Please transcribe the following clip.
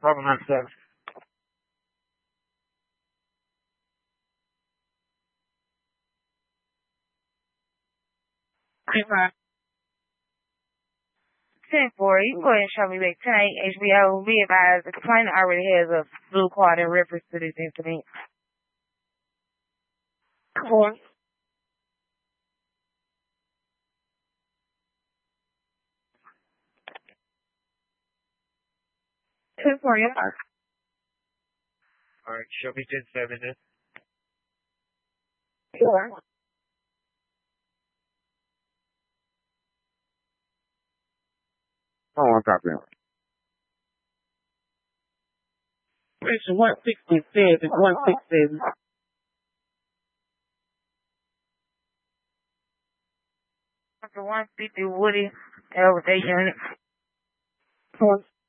Problem on 7. Goodbye. 10-4. You can go ahead and show me back tonight. HBO, be advised, the complainant already has a blue card in reference to this incident. 4. 10-4, yeah. Alright, show me 10-7 then. Sure. Oh, I got that. Section 167, 167. Number 150 Woody, Elevation. 4.